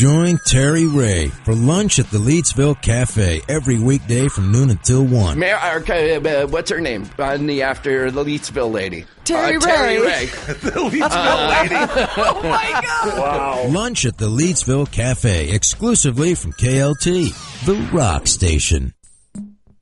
Join Terry Ray for lunch at the Leedsville Cafe every weekday from noon until 1. What's her name? After the Leedsville lady. Terry Ray. Terry Ray. The Leedsville lady. Oh, my God. Wow. Lunch at the Leedsville Cafe exclusively from KLT, the rock station.